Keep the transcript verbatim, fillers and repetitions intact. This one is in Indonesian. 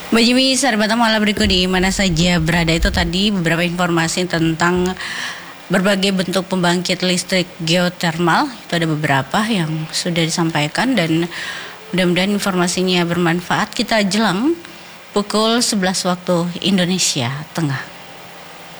Mbak Jimmy, sahabat malam berikut di mana saja berada itu tadi beberapa informasi tentang berbagai bentuk pembangkit listrik geotermal. Itu ada beberapa yang sudah disampaikan dan mudah-mudahan informasinya bermanfaat. Kita jelang pukul sebelas waktu Indonesia Tengah.